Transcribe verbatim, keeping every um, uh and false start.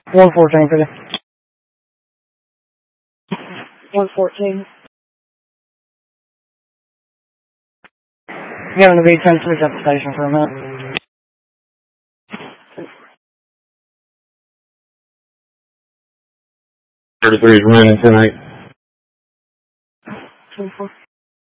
one fourteen for you. one fourteen. Yeah, I'm going to be ten switch at the station for a minute. thirty-three is running tonight. twenty-four.